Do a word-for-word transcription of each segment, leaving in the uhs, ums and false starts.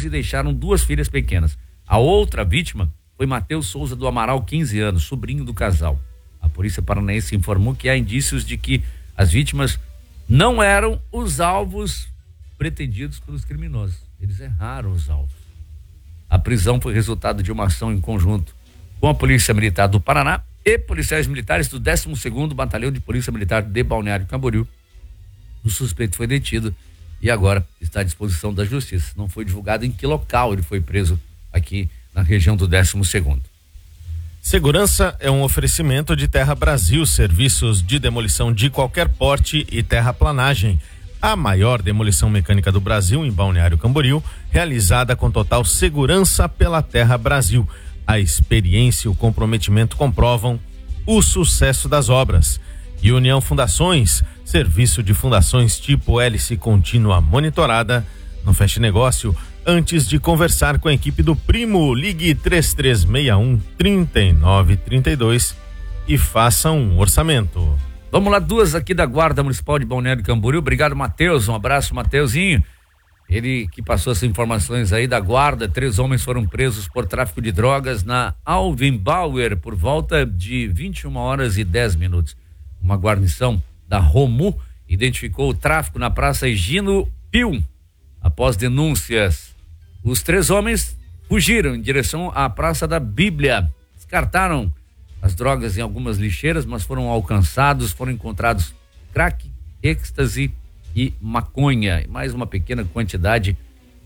esposa e deixaram duas filhas pequenas. A outra vítima foi Matheus Souza do Amaral, quinze anos, sobrinho do casal. A polícia paranaense informou que há indícios de que as vítimas não eram os alvos pretendidos pelos criminosos. Eles erraram os alvos. A prisão foi resultado de uma ação em conjunto com a Polícia Militar do Paraná e policiais militares do décimo segundo Batalhão de Polícia Militar de Balneário Camboriú. O suspeito foi detido e agora está à disposição da justiça. Não foi divulgado em que local ele foi preso aqui na região do décimo segundo. Segurança é um oferecimento de Terra Brasil, serviços de demolição de qualquer porte e terraplanagem. A maior demolição mecânica do Brasil em Balneário Camboriú, realizada com total segurança pela Terra Brasil. A experiência e o comprometimento comprovam o sucesso das obras. E União Fundações, serviço de fundações tipo hélice contínua monitorada. Não feche negócio antes de conversar com a equipe do Primo. Ligue três três seis um, três nove três dois e faça um orçamento. Vamos lá, duas aqui da Guarda Municipal de Balneário Camboriú. Obrigado, Matheus. Um abraço, Mateuzinho. Ele que passou essas informações aí da Guarda. Três homens foram presos por tráfico de drogas na Alvin Bauer por volta de vinte e uma horas e dez minutos. Uma guarnição da Romu identificou o tráfico na Praça Higino Pio. Após denúncias, os três homens fugiram em direção à Praça da Bíblia. Descartaram as drogas em algumas lixeiras, mas foram alcançados, foram encontrados crack, êxtase e maconha, e mais uma pequena quantidade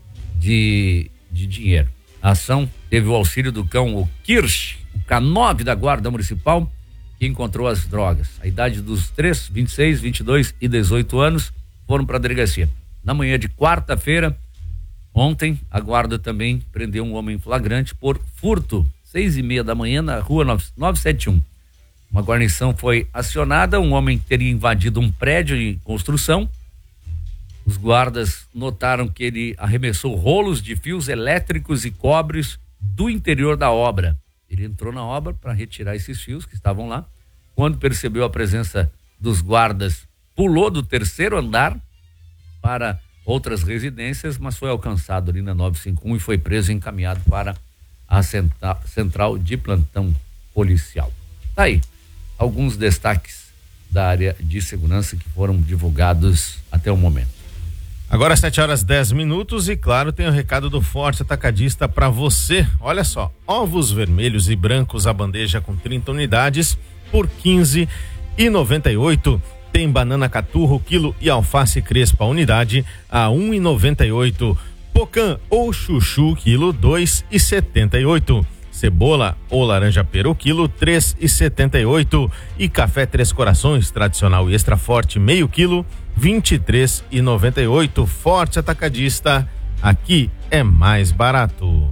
de, de dinheiro. A ação teve o auxílio do cão, o Kirsch, o K nove da Guarda Municipal, que encontrou as drogas. A idade dos três, vinte e seis, vinte e dois e dezoito anos, foram para a delegacia. Na manhã de quarta-feira, ontem, a Guarda também prendeu um homem flagrante por furto, seis e meia da manhã, na rua novecentos e setenta e um. Uma guarnição foi acionada, um homem teria invadido um prédio em construção. Os guardas notaram que ele arremessou rolos de fios elétricos e cobres do interior da obra. Ele entrou na obra para retirar esses fios que estavam lá. Quando percebeu a presença dos guardas, pulou do terceiro andar para outras residências, mas foi alcançado ali na novecentos e cinquenta e um e foi preso e encaminhado para a central de plantão policial. Tá aí alguns destaques da área de segurança que foram divulgados até o momento. Agora sete horas dez minutos e claro, tem o recado do Forte Atacadista para você. Olha só, ovos vermelhos e brancos a bandeja com trinta unidades por quinze reais e noventa e oito centavos. Tem banana caturro quilo e alface crespa unidade a um real e noventa e oito centavos. Pocã ou chuchu quilo dois reais e setenta e oito centavos. Cebola ou laranja pera o quilo três reais e setenta e oito centavos. E café Três Corações tradicional e extra forte meio quilo vinte e três reais e noventa e oito centavos. Forte Atacadista, aqui é mais barato.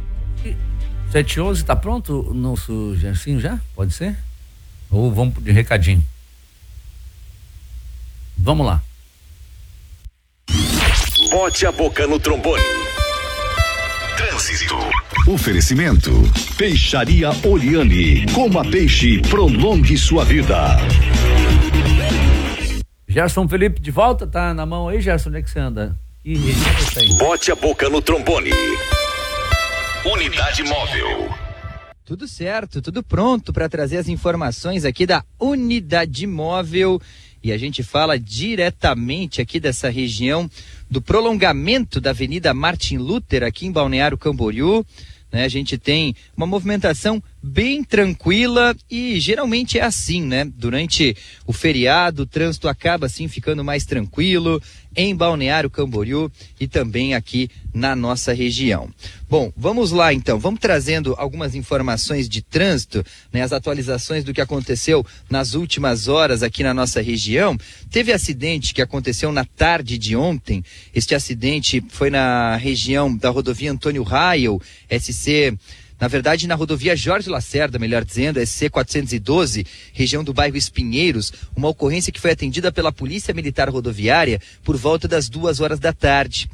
sete e onze, tá pronto o nosso Gercinho já? Pode ser? Ou vamos de recadinho? Vamos lá. Bote a boca no trombone. Trânsito. Oferecimento. Peixaria Oriane. Coma peixe, prolongue sua vida. Gerson Felipe de volta, tá na mão aí, Gerson, onde é que você anda? Que região você tem? Bote a boca no trombone. Unidade Móvel. Tudo certo, tudo pronto para trazer as informações aqui da Unidade Móvel. E a gente fala diretamente aqui dessa região do prolongamento da Avenida Martin Luther aqui em Balneário Camboriú. Né? A gente tem uma movimentação bem tranquila e geralmente é assim, né? Durante o feriado, o trânsito acaba assim ficando mais tranquilo em Balneário Camboriú e também aqui na nossa região. Bom, vamos lá então, vamos trazendo algumas informações de trânsito, né? As atualizações do que aconteceu nas últimas horas aqui na nossa região. Teve acidente que aconteceu na tarde de ontem. Este acidente foi na região da rodovia Antônio Raio, S C... Na verdade, na rodovia Jorge Lacerda, melhor dizendo, S C quatrocentos e doze, região do bairro Espinheiros, uma ocorrência que foi atendida pela Polícia Militar Rodoviária por volta das duas horas da tarde.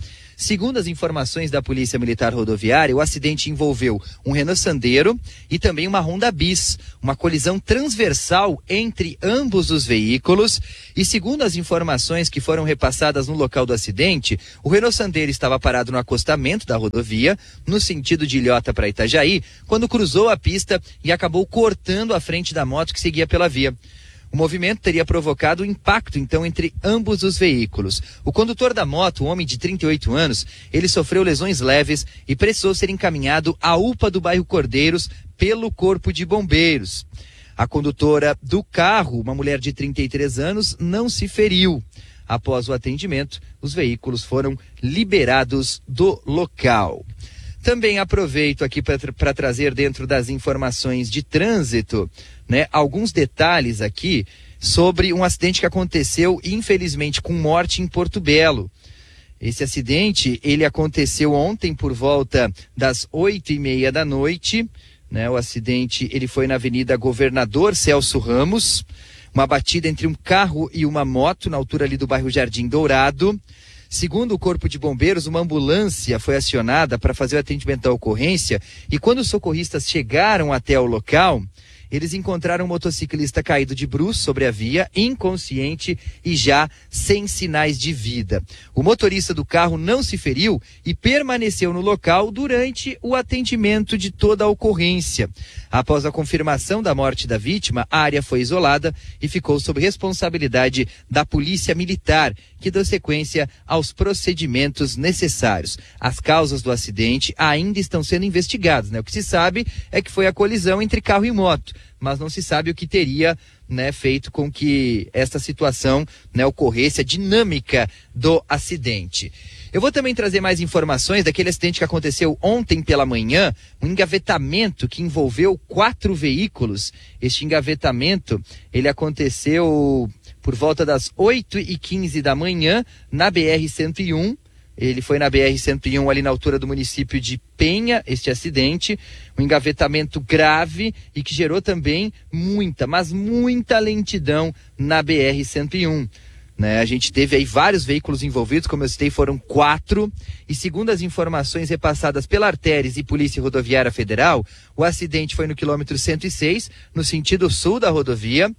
Segundo as informações da Polícia Militar Rodoviária, o acidente envolveu um Renault Sandero e também uma Honda Bis, uma colisão transversal entre ambos os veículos. E segundo as informações que foram repassadas no local do acidente, o Renault Sandero estava parado no acostamento da rodovia, no sentido de Ilhota para Itajaí, quando cruzou a pista e acabou cortando a frente da moto que seguia pela via. O movimento teria provocado um impacto, então, entre ambos os veículos. O condutor da moto, um homem de trinta e oito anos, ele sofreu lesões leves e precisou ser encaminhado à U P A do bairro Cordeiros pelo Corpo de Bombeiros. A condutora do carro, uma mulher de trinta e três anos, não se feriu. Após o atendimento, os veículos foram liberados do local. Também aproveito aqui para trazer dentro das informações de trânsito, né, alguns detalhes aqui sobre um acidente que aconteceu, infelizmente, com morte em Porto Belo. Esse acidente, ele aconteceu ontem por volta das oito e meia da noite, né? O acidente, ele foi na Avenida Governador Celso Ramos, uma batida entre um carro e uma moto na altura ali do bairro Jardim Dourado. Segundo o Corpo de Bombeiros, uma ambulância foi acionada para fazer o atendimento à ocorrência e quando os socorristas chegaram até o local, eles encontraram um motociclista caído de bruços sobre a via, inconsciente e já sem sinais de vida. O motorista do carro não se feriu e permaneceu no local durante o atendimento de toda a ocorrência. Após a confirmação da morte da vítima, a área foi isolada e ficou sob responsabilidade da Polícia Militar, que deu sequência aos procedimentos necessários. As causas do acidente ainda estão sendo investigadas, né? O que se sabe é que foi a colisão entre carro e moto, mas não se sabe o que teria, né, feito com que esta situação, né, ocorresse, a dinâmica do acidente. Eu vou também trazer mais informações daquele acidente que aconteceu ontem pela manhã, um engavetamento que envolveu quatro veículos. Este engavetamento, ele aconteceu por volta das oito e quinze da manhã na B R cento e um. Ele foi na B R cento e um ali na altura do município de Penha, este acidente, um engavetamento grave e que gerou também muita, mas muita lentidão na B R cento e um. Né? A gente teve aí vários veículos envolvidos, como eu citei, foram quatro, e segundo as informações repassadas pela Artéres e Polícia Rodoviária Federal, o acidente foi no quilômetro cento e seis, no sentido sul da rodovia,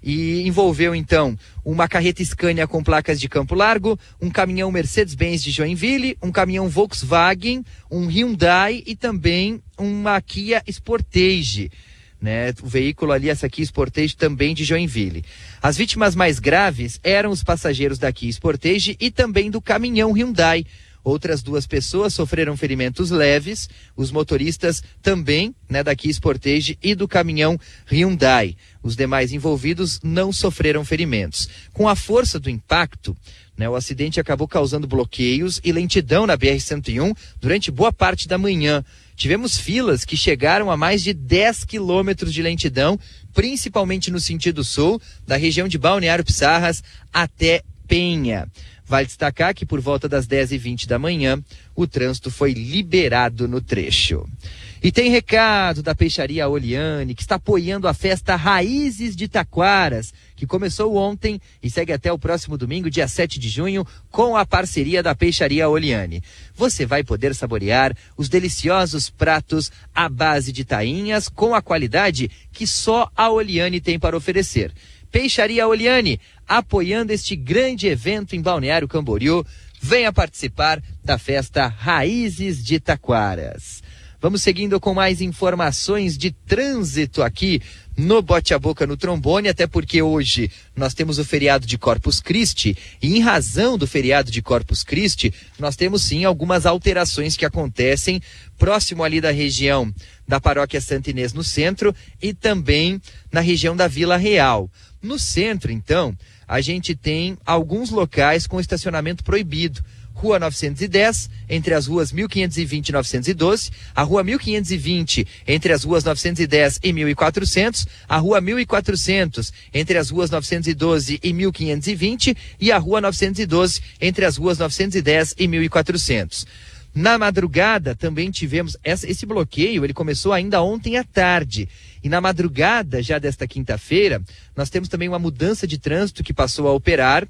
e envolveu então uma carreta Scania com placas de Campo Largo, um caminhão Mercedes-Benz de Joinville, um caminhão Volkswagen, um Hyundai e também uma Kia Sportage. Né, o veículo ali, essa Kia Sportage também de Joinville. As vítimas mais graves eram os passageiros da Kia Sportage e também do caminhão Hyundai. Outras duas pessoas sofreram ferimentos leves, os motoristas também, né, da Kia Sportage e do caminhão Hyundai. Os demais envolvidos não sofreram ferimentos. Com a força do impacto, né, o acidente acabou causando bloqueios e lentidão na B R cento e um durante boa parte da manhã. Tivemos filas que chegaram a mais de dez quilômetros de lentidão, principalmente no sentido sul, da região de Balneário Pissarras até Penha. Vale destacar que por volta das dez e vinte da manhã, o trânsito foi liberado no trecho. E tem recado da Peixaria Oliane, que está apoiando a festa Raízes de Taquaras, que começou ontem e segue até o próximo domingo, dia sete de junho, com a parceria da Peixaria Oliane. Você vai poder saborear os deliciosos pratos à base de tainhas com a qualidade que só a Oliane tem para oferecer. Peixaria Oliane, apoiando este grande evento em Balneário Camboriú. Venha participar da festa Raízes de Taquaras. Vamos seguindo com mais informações de trânsito aqui no Bote a Boca no Trombone, até porque hoje nós temos o feriado de Corpus Christi e em razão do feriado de Corpus Christi, nós temos sim algumas alterações que acontecem próximo ali da região da Paróquia Santa Inês no centro e também na região da Vila Real. No centro, então, a gente tem alguns locais com estacionamento proibido. Rua novecentos e dez, entre as ruas mil quinhentos e vinte e novecentos e doze, a Rua mil quinhentos e vinte, entre as ruas novecentos e dez e mil e quatrocentos, a Rua mil e quatrocentos, entre as ruas novecentos e doze e mil quinhentos e vinte, e a Rua novecentos e doze, entre as ruas novecentos e dez e mil e quatrocentos. Na madrugada também tivemos, essa, esse bloqueio, ele começou ainda ontem à tarde, e na madrugada já desta quinta-feira, nós temos também uma mudança de trânsito que passou a operar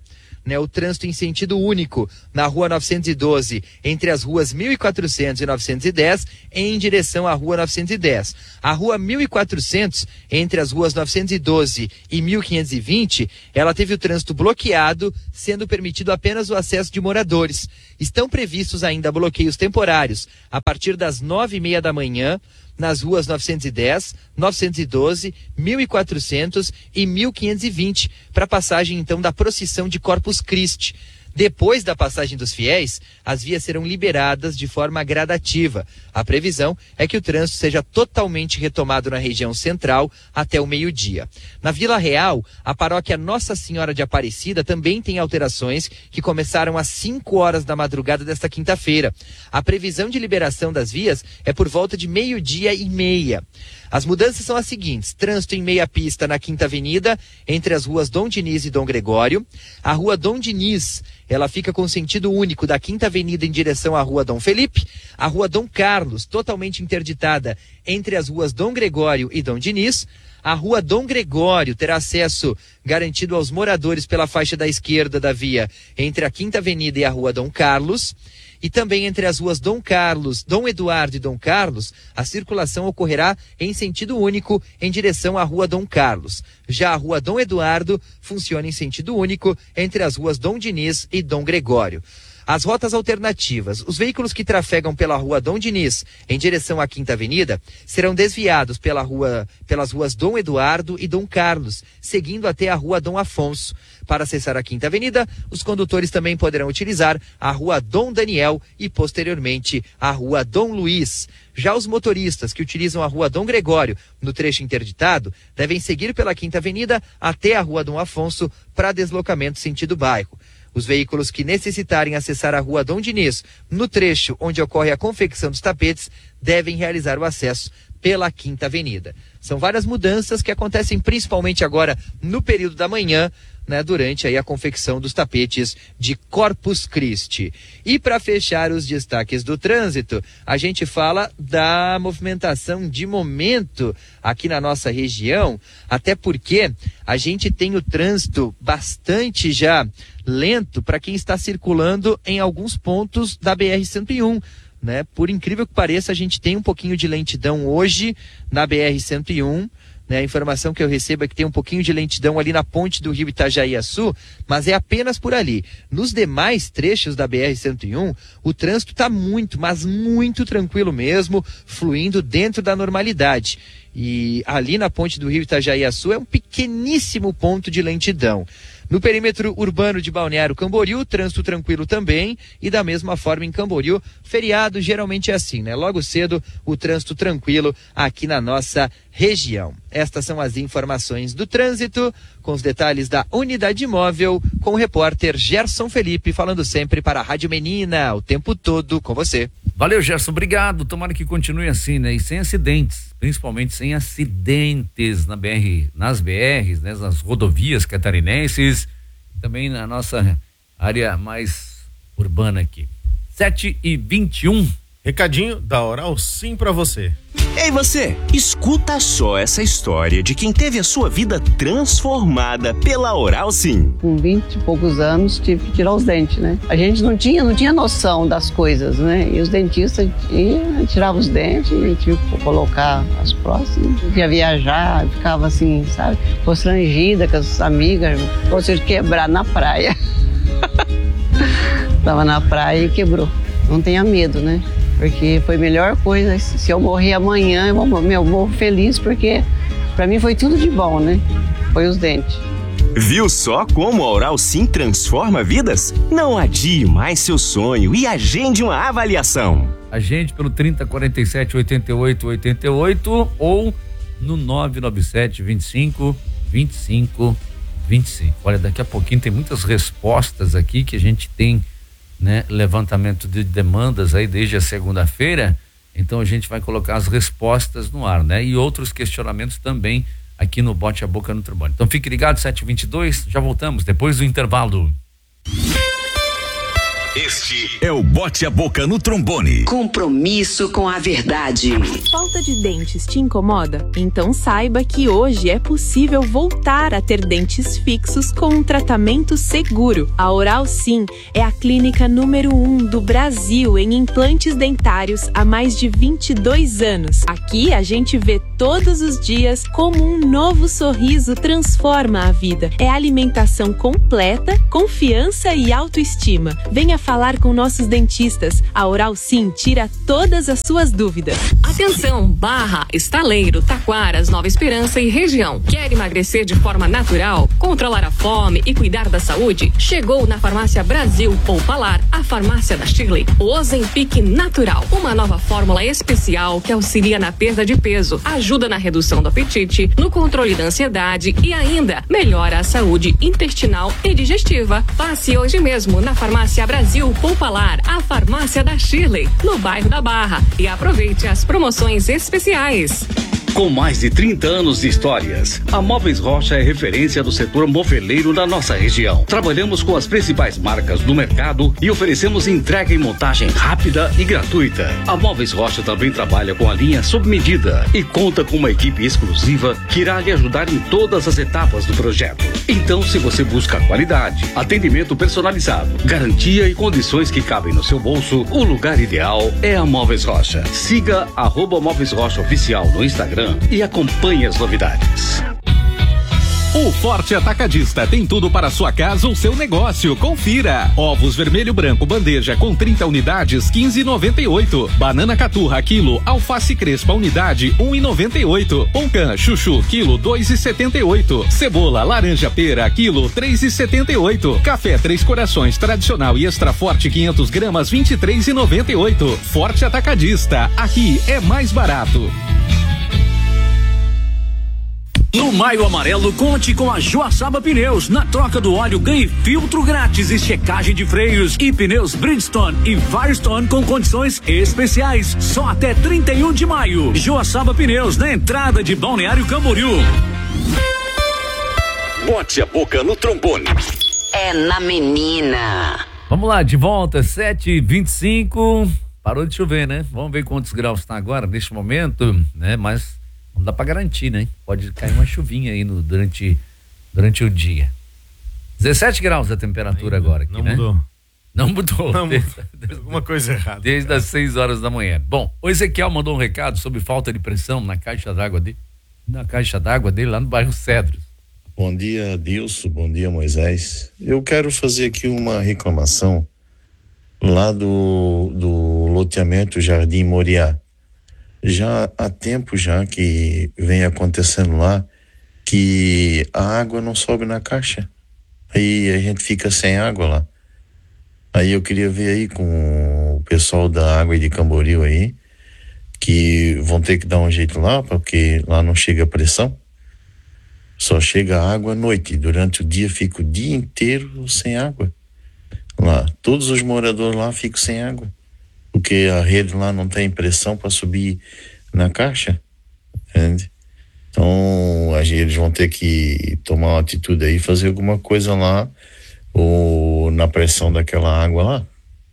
né, o trânsito em sentido único na rua novecentos e doze, entre as ruas mil e quatrocentos e novecentos e dez, em direção à rua novecentos e dez. A rua mil e quatrocentos, entre as ruas novecentos e doze e mil quinhentos e vinte, ela teve o trânsito bloqueado, sendo permitido apenas o acesso de moradores. Estão previstos ainda bloqueios temporários a partir das nove e meia da manhã, nas ruas novecentos e dez, novecentos e doze, mil e quatrocentos e mil quinhentos e vinte, para passagem então da procissão de Corpus Christi. Depois da passagem dos fiéis, as vias serão liberadas de forma gradativa. A previsão é que o trânsito seja totalmente retomado na região central até o meio-dia. Na Vila Real, a paróquia Nossa Senhora de Aparecida também tem alterações que começaram às cinco horas da madrugada desta quinta-feira. A previsão de liberação das vias é por volta de meio-dia e meia. As mudanças são as seguintes: trânsito em meia pista na Quinta Avenida, entre as ruas Dom Diniz e Dom Gregório. A rua Dom Diniz, ela fica com sentido único da Quinta Avenida em direção à rua Dom Felipe. A rua Dom Carlos, totalmente interditada entre as ruas Dom Gregório e Dom Diniz. A rua Dom Gregório terá acesso garantido aos moradores pela faixa da esquerda da via entre a Quinta Avenida e a rua Dom Carlos. E também entre as ruas Dom Carlos, Dom Eduardo e Dom Carlos, a circulação ocorrerá em sentido único em direção à rua Dom Carlos. Já a rua Dom Eduardo funciona em sentido único entre as ruas Dom Diniz e Dom Gregório. As rotas alternativas: os veículos que trafegam pela rua Dom Diniz em direção à Quinta Avenida serão desviados pela rua, pelas ruas Dom Eduardo e Dom Carlos, seguindo até a rua Dom Afonso. Para acessar a Quinta Avenida, os condutores também poderão utilizar a rua Dom Daniel e, posteriormente, a rua Dom Luiz. Já os motoristas que utilizam a rua Dom Gregório no trecho interditado devem seguir pela Quinta Avenida até a rua Dom Afonso para deslocamento sentido bairro. Os veículos que necessitarem acessar a rua Dom Diniz no trecho onde ocorre a confecção dos tapetes devem realizar o acesso pela Quinta Avenida. São várias mudanças que acontecem principalmente agora no período da manhã, né, durante aí a confecção dos tapetes de Corpus Christi. E para fechar os destaques do trânsito, a gente fala da movimentação de momento aqui na nossa região, até porque a gente tem o trânsito bastante já lento para quem está circulando em alguns pontos da B R cento e um. Né? Por incrível que pareça, a gente tem um pouquinho de lentidão hoje na B R cento e um. Né, a informação que eu recebo é que tem um pouquinho de lentidão ali na ponte do Rio Itajaí-Açu, mas é apenas por ali. Nos demais trechos da B R cento e um, o trânsito está muito, mas muito tranquilo mesmo, fluindo dentro da normalidade. E ali na ponte do Rio Itajaí-Açu é um pequeníssimo ponto de lentidão. No perímetro urbano de Balneário Camboriú, trânsito tranquilo também, e da mesma forma em Camboriú, feriado geralmente é assim, né? Logo cedo, o trânsito tranquilo aqui na nossa região. Estas são as informações do trânsito, com os detalhes da Unidade Móvel, com o repórter Gerson Felipe, falando sempre para a Rádio Menina, o tempo todo com você. Valeu, Gerson, obrigado. Tomara que continue assim, né? E sem acidentes, principalmente sem acidentes na B R, nas B Rs, né? Nas rodovias catarinenses, também na nossa área mais urbana aqui. sete e vinte e um. Recadinho da Oral Sim pra você. Ei você, escuta só essa história de quem teve a sua vida transformada pela Oral Sim. Com vinte e poucos anos tive que tirar os dentes, né? A gente não tinha, não tinha noção das coisas, né? E os dentistas iam, tiravam os dentes e tive que colocar as próximas. Ia viajar, ficava assim, sabe? Constrangida com as amigas, consegui quebrar na praia. Tava na praia e quebrou. Não tenha medo, né? Porque foi a melhor coisa. Se eu morrer amanhã, eu vou, eu vou feliz, porque pra mim foi tudo de bom, né? Foi os dentes. Viu só como a Oral Sim transforma vidas? Não adie mais seu sonho e agende uma avaliação. Agende pelo trinta, quarenta e sete, oitenta e oito, oitenta e oito ou no nove nove sete, vinte e cinco, vinte e cinco, vinte e cinco. Olha, daqui a pouquinho tem muitas respostas aqui que a gente tem, né, levantamento de demandas aí desde a segunda-feira, então a gente vai colocar as respostas no ar, né? E outros questionamentos também aqui no Bote a Boca no Trombone. Então fique ligado, sete e vinte e dois, já voltamos depois do intervalo. Este é o Bote a Boca no Trombone. Compromisso com a verdade. Falta de dentes te incomoda? Então saiba que hoje é possível voltar a ter dentes fixos com um tratamento seguro. A Oral Sim é a clínica número um do Brasil em implantes dentários há mais de vinte e dois anos. Aqui a gente vê todos os dias como um novo sorriso transforma a vida. É alimentação completa, confiança e autoestima. Venha falar com nossos dentistas. A Oral Sim tira todas as suas dúvidas. Atenção, Barra, Estaleiro, Taquaras, Nova Esperança e região. Quer emagrecer de forma natural, controlar a fome e cuidar da saúde? Chegou na Farmácia Brasil Poupalar, a farmácia da Shirley, o Ozempic Natural. Uma nova fórmula especial que auxilia na perda de peso, ajuda na redução do apetite, no controle da ansiedade e ainda melhora a saúde intestinal e digestiva. Passe hoje mesmo na Farmácia Brasil Poupalar, a farmácia da Shirley, no bairro da Barra, e aproveite as promoções especiais. Com mais de trinta anos de histórias, a Móveis Rocha é referência do setor moveleiro da nossa região. Trabalhamos com as principais marcas do mercado e oferecemos entrega e montagem rápida e gratuita. A Móveis Rocha também trabalha com a linha sob medida e conta com uma equipe exclusiva que irá lhe ajudar em todas as etapas do projeto. Então, se você busca qualidade, atendimento personalizado, garantia e condições que cabem no seu bolso, o lugar ideal é a Móveis Rocha. Siga arroba Móveis Rocha Oficial no Instagram e acompanhe as novidades. O Forte Atacadista tem tudo para sua casa ou seu negócio. Confira. Ovos vermelho branco bandeja com trinta unidades, quinze e noventa e oito. Banana caturra quilo, alface crespa unidade, um e noventa e oito. Poncã chuchu quilo, dois e setenta e oito. Cebola laranja pera quilo, três e setenta e oito. Café Três Corações tradicional e extra forte quinhentos gramas, vinte e três e noventa e oito. Forte Atacadista. Aqui é mais barato. No Maio Amarelo, conte com a Joaçaba Pneus. Na troca do óleo, ganhe filtro grátis e checagem de freios. E pneus Bridgestone e Firestone com condições especiais. Só até trinta e um de maio. Joaçaba Pneus, na entrada de Balneário Camboriú. Bote a Boca no Trombone. É na menina. Vamos lá, de volta, sete e vinte e cinco. Parou de chover, né? Vamos ver quantos graus está agora neste momento, né? Mas não dá para garantir, né? Pode cair uma chuvinha aí no, durante, durante o dia. dezessete graus a temperatura Ainda agora aqui, não né? Mudou. Não mudou. Não desde, mudou. Alguma coisa errada. Desde cara. as seis horas da manhã. Bom, o Ezequiel mandou um recado sobre falta de pressão na caixa d'água dele, na caixa d'água dele lá no bairro Cedros. Bom dia, Dilson. Bom dia, Moisés. Eu quero fazer aqui uma reclamação lá do, do loteamento Jardim Moriá. Já há tempo já que vem acontecendo lá que a água não sobe na caixa. Aí a gente fica sem água lá. Aí eu queria ver aí com o pessoal da Água de Camboriú aí, que vão ter que dar um jeito lá, porque lá não chega pressão. Só chega água à noite. Durante o dia fica o dia inteiro sem água. Lá, todos os moradores lá ficam sem água. Porque a rede lá não tem pressão para subir na caixa, entende? Então, eles vão ter que tomar uma atitude aí, fazer alguma coisa lá, ou na pressão daquela água lá.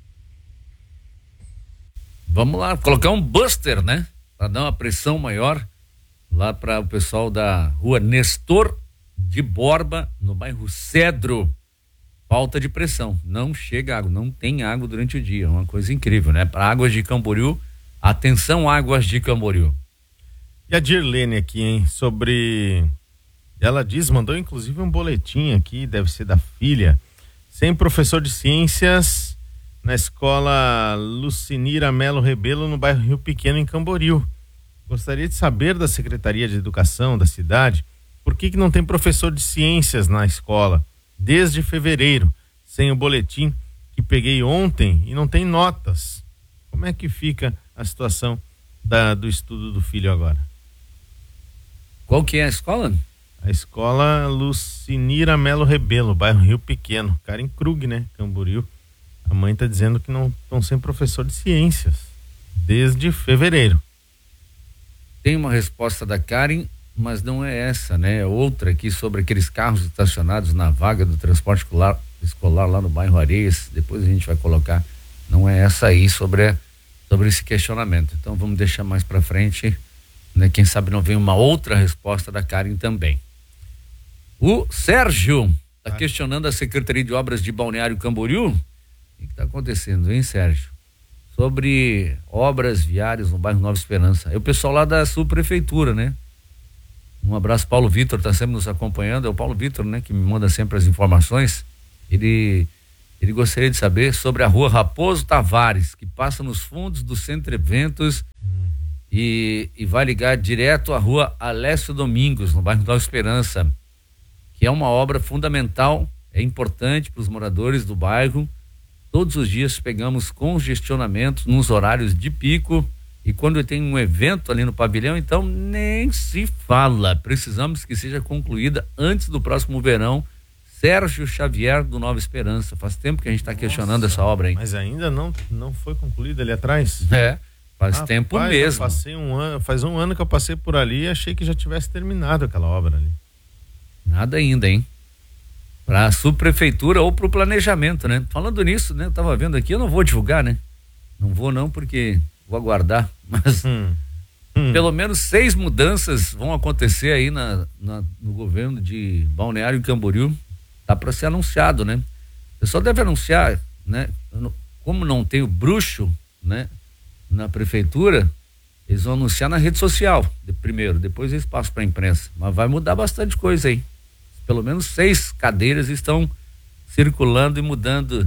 Vamos lá, colocar um buster, né? Para dar uma pressão maior lá para o pessoal da rua Nestor de Borba, no bairro Cedro. Falta de pressão, não chega água, não tem água durante o dia, é uma coisa incrível, né? Para Águas de Camboriú, atenção Águas de Camboriú. E a Dirlene aqui, hein, sobre, ela diz, mandou inclusive um boletim aqui, deve ser da filha, sem professor de ciências na escola Lucinira Melo Rebelo, no bairro Rio Pequeno, em Camboriú. Gostaria de saber da Secretaria de Educação da cidade, por que que não tem professor de ciências na escola? Desde fevereiro, sem o boletim que peguei ontem e não tem notas. Como é que fica a situação da, do estudo do filho agora? Qual que é a escola? A escola Lucinira Melo Rebelo, bairro Rio Pequeno, Karen Krug, né, Camboriú. A mãe tá dizendo que não estão sem professor de ciências desde fevereiro. Tem uma resposta da Karen, mas não é essa, né? É outra aqui sobre aqueles carros estacionados na vaga do transporte escolar, escolar lá no bairro Areias, depois a gente vai colocar, não é essa aí sobre, a, sobre esse questionamento. Então vamos deixar mais para frente, né? Quem sabe não vem uma outra resposta da Karen também. O Sérgio está questionando a Secretaria de Obras de Balneário Camboriú. O que está acontecendo, hein, Sérgio? Sobre obras viárias no bairro Nova Esperança. É o pessoal lá da subprefeitura, né? Um abraço, Paulo Vitor, está sempre nos acompanhando. É o Paulo Vitor, né, que me manda sempre as informações. Ele, ele gostaria de saber sobre a rua Raposo Tavares, que passa nos fundos do Centro Eventos uhum. e, e vai ligar direto à rua Alessio Domingos, no bairro Nova Esperança, que é uma obra fundamental, é importante para os moradores do bairro. Todos os dias pegamos congestionamentos nos horários de pico. E quando tem um evento ali no pavilhão, então nem se fala. Precisamos que seja concluída antes do próximo verão. Sérgio Xavier, do Nova Esperança. Faz tempo que a gente está questionando essa obra, hein? Mas ainda não, não foi concluída ali atrás? É, faz ah, tempo pai, mesmo. Eu passei um ano, faz um ano que eu passei por ali e achei que já tivesse terminado aquela obra ali. Nada ainda, hein? Para a subprefeitura ou para o planejamento, né? Falando nisso, né? Eu tava vendo aqui, eu não vou divulgar, né? Não vou não, porque... vou aguardar, mas hum, hum. pelo menos seis mudanças vão acontecer aí na, na, no governo de Balneário Camboriú. Tá para ser anunciado, né? O pessoal deve anunciar, né? Como não tem o bruxo, né? Na prefeitura, eles vão anunciar na rede social de, primeiro, depois eles passam para a imprensa. Mas vai mudar bastante coisa aí. Pelo menos seis cadeiras estão circulando e mudando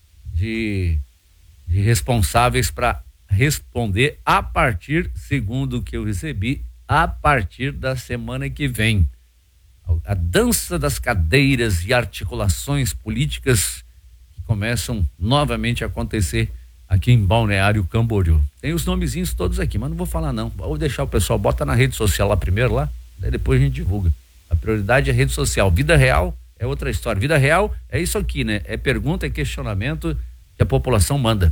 de, de responsáveis para responder a partir, segundo o que eu recebi, a partir da semana que vem. A, a dança das cadeiras e articulações políticas que começam novamente a acontecer aqui em Balneário Camboriú. Tem os nomezinhos todos aqui, mas não vou falar não. Vou deixar o pessoal, bota na rede social lá primeiro lá, daí depois a gente divulga. A prioridade é a rede social. Vida real é outra história. Vida real é isso aqui, né? É pergunta e questionamento que a população manda.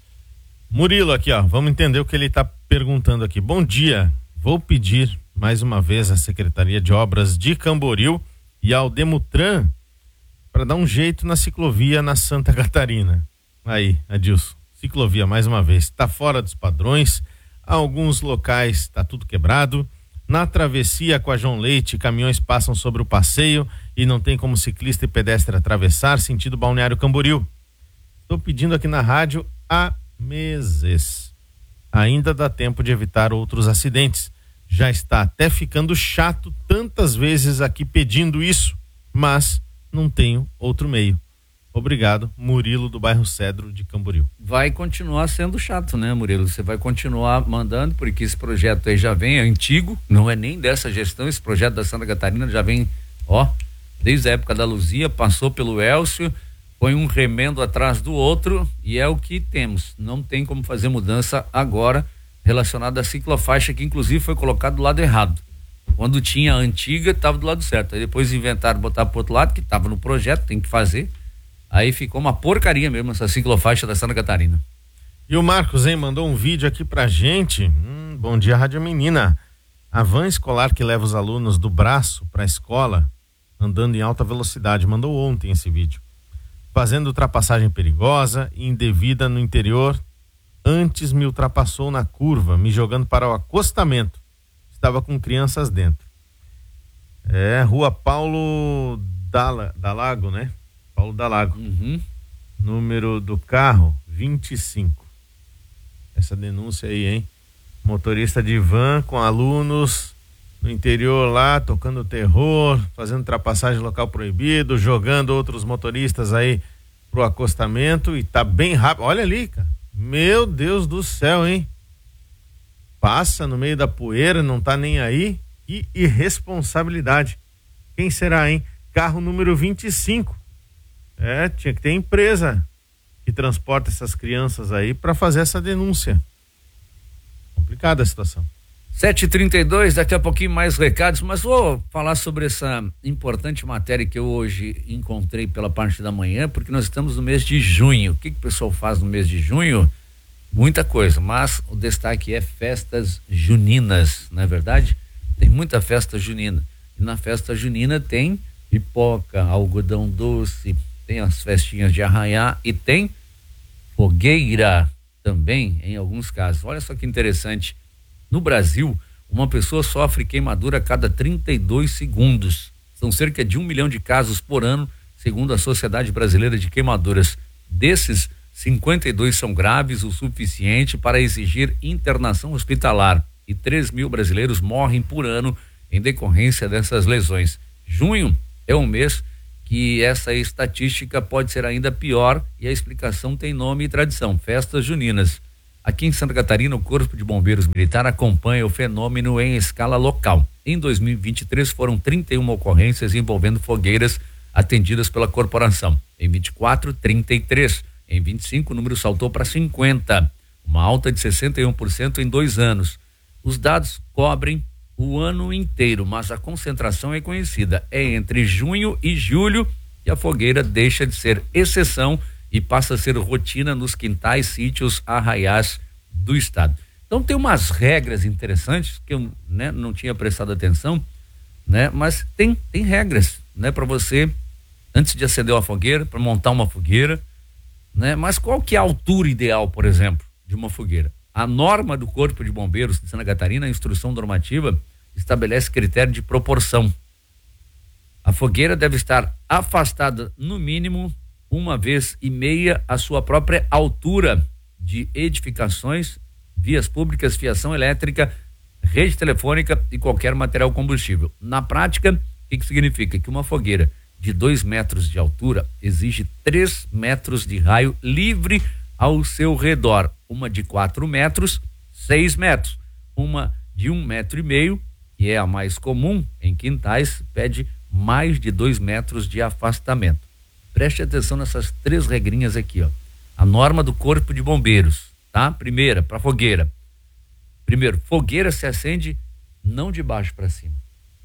Murilo aqui, ó, vamos entender o que ele está perguntando aqui. Bom dia, vou pedir mais uma vez à Secretaria de Obras de Camboriú e ao Demutran para dar um jeito na ciclovia na Santa Catarina. Aí, Adilson, ciclovia mais uma vez, está fora dos padrões, alguns locais está tudo quebrado, na travessia com a João Leite, caminhões passam sobre o passeio e não tem como ciclista e pedestre atravessar, sentido Balneário Camboriú. Estou pedindo aqui na rádio a meses. Ainda dá tempo de evitar outros acidentes. Já está até ficando chato tantas vezes aqui pedindo isso, mas não tenho outro meio. Obrigado, Murilo do bairro Cedro de Camboriú. Vai continuar sendo chato, né, Murilo? Você vai continuar mandando, porque esse projeto aí já vem, é antigo, não é nem dessa gestão, esse projeto da Santa Catarina já vem, ó, desde a época da Luzia, passou pelo Elcio, põe um remendo atrás do outro e é o que temos. Não tem como fazer mudança agora relacionada à ciclofaixa, que inclusive foi colocado do lado errado. Quando tinha a antiga, estava do lado certo. Aí depois inventaram botar pro outro lado, que estava no projeto, tem que fazer. Aí ficou uma porcaria mesmo essa ciclofaixa da Santa Catarina. E o Marcos, hein, mandou um vídeo aqui pra gente. Hum, bom dia, Rádio Menina. A van escolar que leva os alunos do braço pra escola, andando em alta velocidade, mandou ontem esse vídeo. Fazendo ultrapassagem perigosa e indevida no interior. Antes me ultrapassou na curva, me jogando para o acostamento. Estava com crianças dentro. É, Rua Paulo Dala, Dalago, né? Paulo Dalago. Uhum. Número do carro, vinte e cinco. Essa denúncia aí, hein? Motorista de van com alunos no interior lá, tocando terror, fazendo ultrapassagem local proibido, jogando outros motoristas aí pro acostamento e tá bem rápido. Olha ali, cara. Meu Deus do céu, hein? Passa no meio da poeira, não tá nem aí. Que irresponsabilidade. Quem será, hein? Carro número vinte e cinco. É, tinha que ter empresa que transporta essas crianças aí para fazer essa denúncia. Complicada a situação. sete e trinta e dois, daqui a pouquinho mais recados, mas vou falar sobre essa importante matéria que eu hoje encontrei pela parte da manhã, porque nós estamos no mês de junho. O que, que o pessoal faz no mês de junho? Muita coisa, mas o destaque é festas juninas, não é verdade? Tem muita festa junina. E na festa junina tem pipoca, algodão doce, tem as festinhas de arraiá e tem fogueira também, em alguns casos. Olha só que interessante. No Brasil, uma pessoa sofre queimadura a cada trinta e dois segundos. São cerca de um milhão de casos por ano, segundo a Sociedade Brasileira de Queimaduras. Desses, cinquenta e dois são graves o suficiente para exigir internação hospitalar e três mil brasileiros morrem por ano em decorrência dessas lesões. Junho é um mês que essa estatística pode ser ainda pior e a explicação tem nome e tradição: festas juninas. Aqui em Santa Catarina, o Corpo de Bombeiros Militar acompanha o fenômeno em escala local. Em dois mil e vinte e três foram trinta e uma ocorrências envolvendo fogueiras atendidas pela corporação. Em vinte e quatro, trinta e três. Em vinte e cinco, o número saltou para cinquenta, uma alta de sessenta e um por cento em dois anos. Os dados cobrem o ano inteiro, mas a concentração é conhecida. É entre junho e julho que a fogueira deixa de ser exceção e passa a ser rotina nos quintais, sítios, arraiais do estado. Então tem umas regras interessantes que eu, né, não tinha prestado atenção, né? Mas tem tem regras, né, para você antes de acender uma fogueira, para montar uma fogueira, né? Mas qual que é a altura ideal, por exemplo, de uma fogueira? A norma do Corpo de Bombeiros de Santa Catarina, a instrução normativa, estabelece critério de proporção. A fogueira deve estar afastada no mínimo uma vez e meia a sua própria altura de edificações, vias públicas, fiação elétrica, rede telefônica e qualquer material combustível. Na prática, o que, que significa? Que uma fogueira de dois metros de altura exige três metros de raio livre ao seu redor. Uma de quatro metros, seis metros. Uma de um metro e meio, que é a mais comum em quintais, pede mais de dois metros de afastamento. Preste atenção nessas três regrinhas aqui, ó. A norma do Corpo de Bombeiros, tá? Primeira, para fogueira. Primeiro, fogueira se acende não de baixo para cima.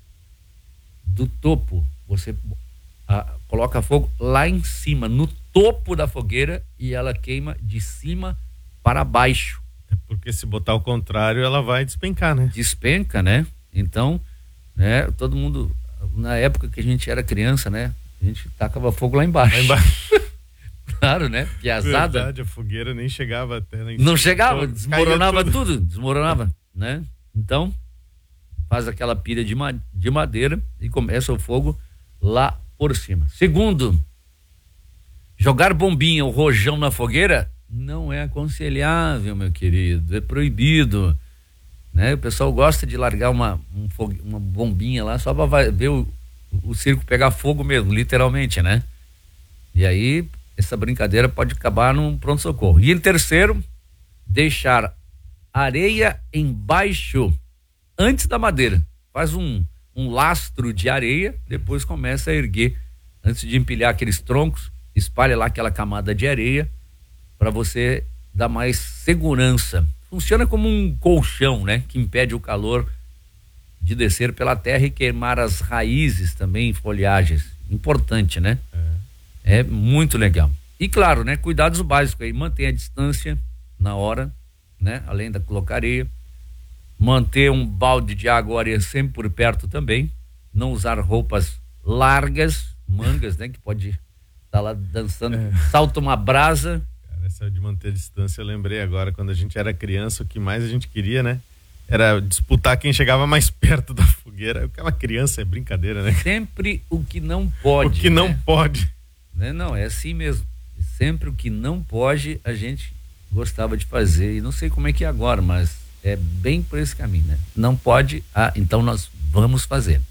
Do topo, você a, coloca fogo lá em cima, no topo da fogueira, e ela queima de cima para baixo. É porque se botar o contrário, ela vai despencar, né? Despenca, né? Então, né? Todo mundo, na época que a gente era criança, né? A gente tacava fogo lá embaixo. Lá embaixo. Claro, né? Piazada. Verdade, a fogueira nem chegava até lá em Não chegava, desmoronava tudo. tudo, desmoronava, né? Então, faz aquela pilha de, ma de madeira e começa o fogo lá por cima. Segundo, jogar bombinha ou rojão na fogueira não é aconselhável, meu querido, é proibido, né? O pessoal gosta de largar uma, um fogue, uma bombinha lá só para ver o, o circo pegar fogo mesmo, literalmente, né? E aí essa brincadeira pode acabar num pronto-socorro. E em terceiro, deixar areia embaixo antes da madeira. Faz um, um lastro de areia, depois começa a erguer. Antes de empilhar aqueles troncos, espalha lá aquela camada de areia para você dar mais segurança. Funciona como um colchão, né? Que impede o calor de descer pela terra e queimar as raízes também, folhagens. Importante, né? É. É muito legal. E claro, né? Cuidados básicos aí, manter a distância na hora, né? Além da colocar areia, manter um balde de água ou areia sempre por perto também, não usar roupas largas, mangas, né? Que pode estar tá lá dançando, é. Salta uma brasa. Cara, essa de manter a distância, eu lembrei agora, quando a gente era criança, o que mais a gente queria, né? Era disputar quem chegava mais perto da fogueira. Aquela criança é brincadeira, né? Sempre o que não pode. O que né? não pode. Né? Não, é assim mesmo. Sempre o que não pode, a gente gostava de fazer. E não sei como é que é agora, mas é bem por esse caminho, né? Não pode, ah, então nós vamos fazer.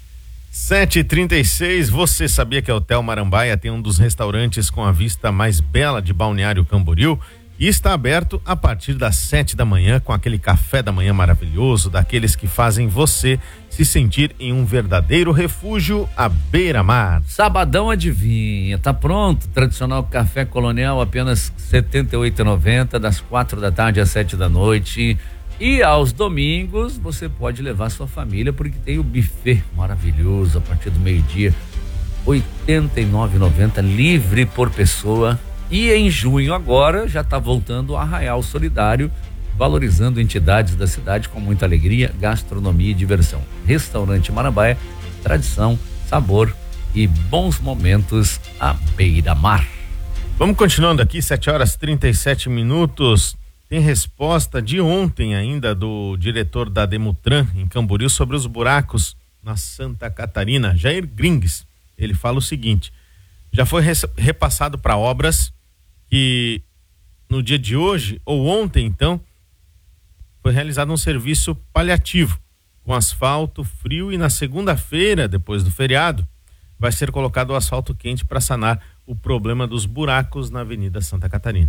sete e trinta e seis, você sabia que a Hotel Marambaia tem um dos restaurantes com a vista mais bela de Balneário Camboriú? E está aberto a partir das sete da manhã, com aquele café da manhã maravilhoso, daqueles que fazem você se sentir em um verdadeiro refúgio à beira-mar. Sabadão adivinha, tá pronto? Tradicional café colonial, apenas setenta e oito reais e noventa centavos, das quatro da tarde às sete da noite. E aos domingos você pode levar sua família, porque tem o buffet maravilhoso a partir do meio-dia, oitenta e nove reais e noventa centavos, livre por pessoa. E em junho agora já está voltando o Arraial Solidário, valorizando entidades da cidade com muita alegria, gastronomia e diversão. Restaurante Marambaia, tradição, sabor e bons momentos à beira-mar. Vamos continuando aqui, sete horas e trinta e sete minutos. Tem resposta de ontem ainda do diretor da Demutran em Camboriú sobre os buracos na Santa Catarina, Jair Grings. Ele fala o seguinte: já foi res, repassado para obras que no dia de hoje, ou ontem então, foi realizado um serviço paliativo com asfalto frio, e na segunda-feira, depois do feriado, vai ser colocado o asfalto quente para sanar o problema dos buracos na Avenida Santa Catarina.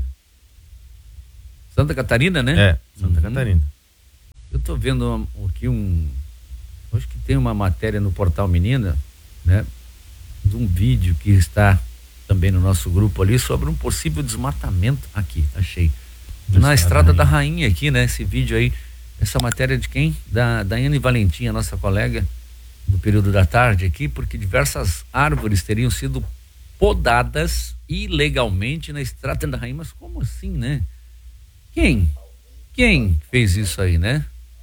Santa Catarina, né? É, Santa uhum. Catarina. Eu tô vendo aqui um, acho que tem uma matéria no Portal Menina, né? De um vídeo que está também no nosso grupo ali sobre um possível desmatamento aqui, achei. Na, na Estrada da Rainha aqui, né? Esse vídeo aí, essa matéria de quem? Da Daiane Valentim, a nossa colega do período da tarde aqui, porque diversas árvores teriam sido podadas ilegalmente na Estrada da Rainha. Mas como assim, né? Quem? Quem fez isso aí, né?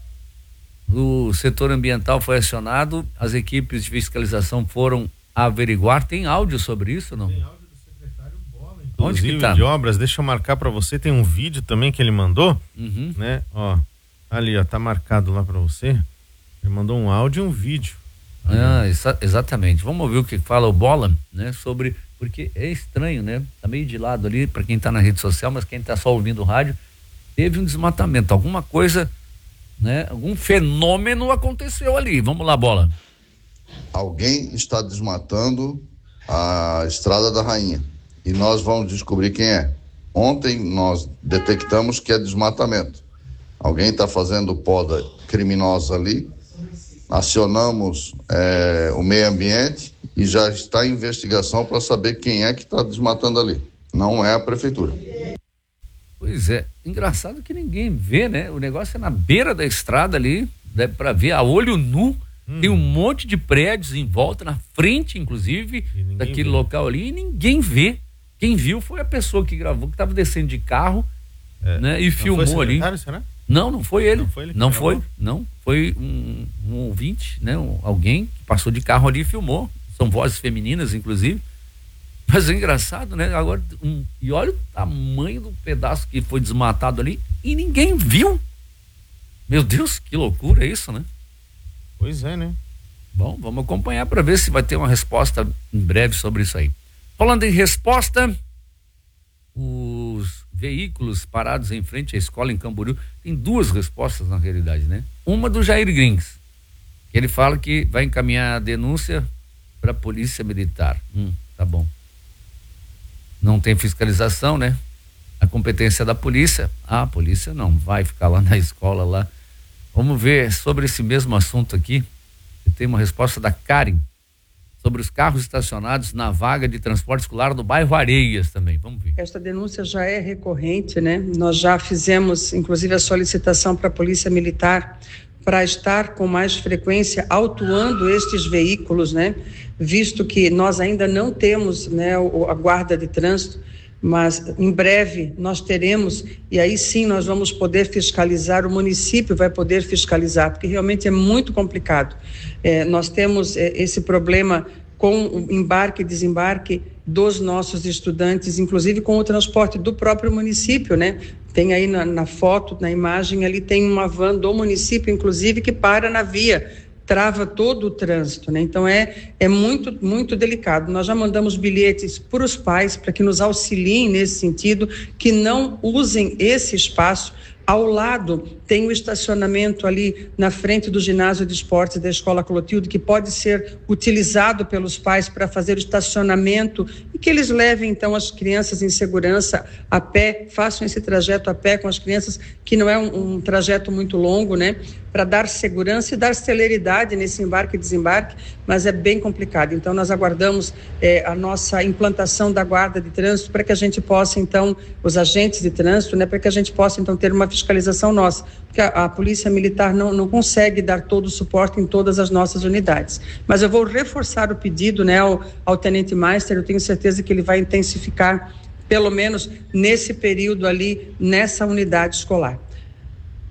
O setor ambiental foi acionado, as equipes de fiscalização foram averiguar. Tem áudio sobre isso, não? Tem áudio do secretário Bola. Onde que tá? De obras, deixa eu marcar para você, tem um vídeo também que ele mandou, uhum. né? Ó, ali, ó, tá marcado lá para você. Ele mandou um áudio e um vídeo. Ah, exa- exatamente. Vamos ouvir o que fala o Bola, né? Sobre, porque é estranho, né? Tá meio de lado ali para quem tá na rede social, mas quem tá só ouvindo o rádio, teve um desmatamento, alguma coisa, né? Algum fenômeno aconteceu ali. Vamos lá, Bola. Alguém está desmatando a Estrada da Rainha e nós vamos descobrir quem é. Ontem nós detectamos que é desmatamento. Alguém está fazendo poda criminosa ali. Acionamos é, o meio ambiente e já está em investigação para saber quem é que está desmatando ali. Não é a prefeitura. Pois é, engraçado que ninguém vê, né? O negócio é na beira da estrada ali, dá para ver a olho nu. Hum. Tem um monte de prédios em volta, na frente, inclusive, daquele vê. local ali, e ninguém vê. Quem viu foi a pessoa que gravou, que estava descendo de carro, é. né? E não filmou foi ali. Será? Não, não foi ele. Não foi, ele não, foi não. Foi um, um ouvinte, né? Um, alguém que passou de carro ali e filmou. São vozes femininas, inclusive. Mas é engraçado, né? Agora, um, e olha o tamanho do pedaço que foi desmatado ali e ninguém viu. Meu Deus, que loucura isso, né? Pois é, né? Bom, vamos acompanhar para ver se vai ter uma resposta em breve sobre isso aí. Falando em resposta, os veículos parados em frente à escola em Camboriú, tem duas respostas na realidade, né? Uma do Jair Grings, que ele fala que vai encaminhar a denúncia para a Polícia Militar. Hum, tá bom. Não tem fiscalização, né? A competência da polícia, ah, a polícia não vai ficar lá na escola lá. Vamos ver sobre esse mesmo assunto aqui. Tem uma resposta da Karen sobre os carros estacionados na vaga de transporte escolar do bairro Areias também. Vamos ver. Esta denúncia já é recorrente, né? Nós já fizemos, inclusive, a solicitação para a Polícia Militar para estar com mais frequência autuando estes veículos, né? Visto que nós ainda não temos, né, a guarda de trânsito, mas em breve nós teremos, e aí sim nós vamos poder fiscalizar, o município vai poder fiscalizar, porque realmente é muito complicado. É, nós temos é, esse problema com o embarque e desembarque dos nossos estudantes, inclusive com o transporte do próprio município, né? Tem aí na, na foto, na imagem, ali tem uma van do município, inclusive, que para na via, trava todo o trânsito, né? Então é, é muito, muito delicado. Nós já mandamos bilhetes para os pais para que nos auxiliem nesse sentido, que não usem esse espaço. Ao lado tem o estacionamento ali na frente do ginásio de esportes da Escola Clotilde, que pode ser utilizado pelos pais para fazer o estacionamento e que eles levem então as crianças em segurança a pé, façam esse trajeto a pé com as crianças, que não é um, um trajeto muito longo, né? Para dar segurança e dar celeridade nesse embarque e desembarque, mas é bem complicado. Então nós aguardamos eh, a nossa implantação da guarda de trânsito para que a gente possa então, os agentes de trânsito, né? Para que a gente possa então ter uma fiscalização nossa, porque a, a Polícia Militar não, não consegue dar todo o suporte em todas as nossas unidades. Mas eu vou reforçar o pedido, né, ao, ao Tenente Meister, eu tenho certeza que ele vai intensificar, pelo menos nesse período ali, nessa unidade escolar.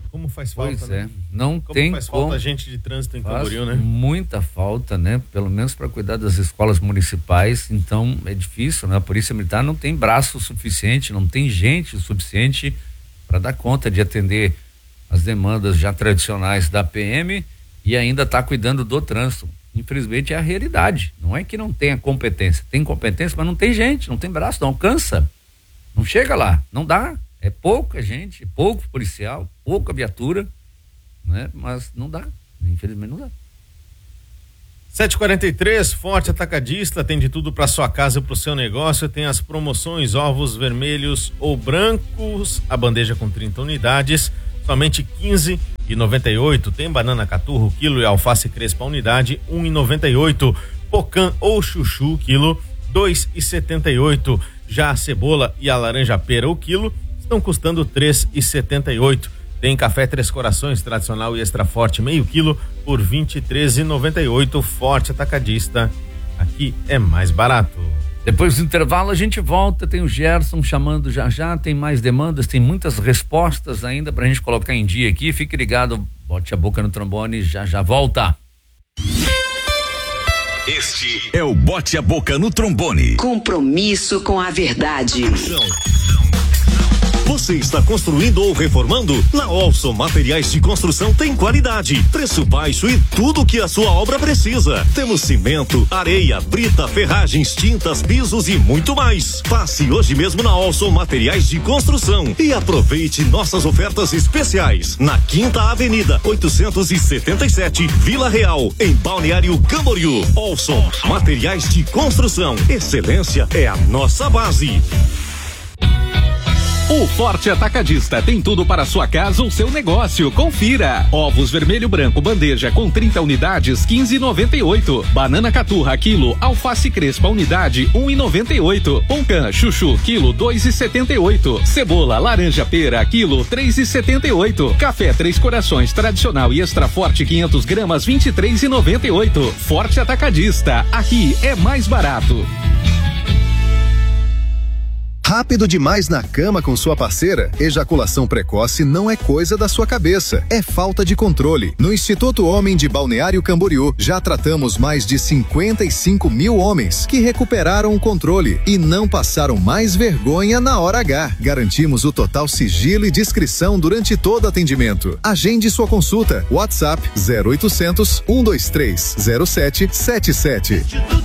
Como faz falta, Pois né? é, não como tem faz como. falta gente de trânsito em Faz Camboriú, né? muita falta, né? Pelo menos para cuidar das escolas municipais, então é difícil, né? A Polícia Militar não tem braço suficiente, não tem gente o suficiente para dar conta de atender as demandas já tradicionais da P M e ainda tá cuidando do trânsito. Infelizmente é a realidade, não é que não tenha competência, tem competência, mas não tem gente, não tem braço, não alcança, não chega lá, não dá, é pouca gente, pouco policial, pouca viatura, né? Mas não dá, infelizmente não dá. sete e quarenta e três, Forte Atacadista, tem de tudo para sua casa e para o seu negócio, tem as promoções ovos vermelhos ou brancos, a bandeja com trinta unidades, somente quinze reais e noventa e oito, tem banana caturro quilo e alface crespa unidade um real e noventa e oito, pocã ou chuchu quilo dois reais e setenta e oito, já a cebola e a laranja pera o quilo estão custando três reais e setenta e oito. Tem café Três Corações tradicional e extra forte meio quilo por vinte e três reais e noventa e oito. Forte Atacadista, aqui é mais barato. Depois do intervalo a gente volta, tem o Gerson chamando já já, tem mais demandas, tem muitas respostas ainda pra gente colocar em dia aqui, fique ligado, bote a boca no trombone, já já volta. Este é o Bote a Boca no Trombone. Compromisso com a verdade. Você está construindo ou reformando? Na Olson Materiais de Construção tem qualidade, preço baixo e tudo que a sua obra precisa. Temos cimento, areia, brita, ferragens, tintas, pisos e muito mais. Passe hoje mesmo na Olson Materiais de Construção e aproveite nossas ofertas especiais. Na Quinta Avenida, oitocentos e setenta e sete, Vila Real, em Balneário Camboriú. Olson Materiais de Construção. Excelência é a nossa base. O Forte Atacadista tem tudo para sua casa ou seu negócio. Confira. Ovos vermelho branco bandeja com trinta unidades, quinze reais e noventa e oito. Banana caturra quilo, alface crespa unidade, um real e noventa e oito. Poncã chuchu quilo, dois reais e setenta e oito. Cebola laranja pera quilo, três reais e setenta e oito. Café Três Corações tradicional e extra forte quinhentas gramas, vinte e três reais e noventa e oito. Forte Atacadista, aqui é mais barato. Rápido demais na cama com sua parceira? Ejaculação precoce não é coisa da sua cabeça, é falta de controle. No Instituto Homem de Balneário Camboriú, já tratamos mais de cinquenta e cinco mil homens que recuperaram o controle e não passaram mais vergonha na hora H. Garantimos o total sigilo e discrição durante todo atendimento. Agende sua consulta. WhatsApp zero oitocentos, um dois três, zero sete sete sete.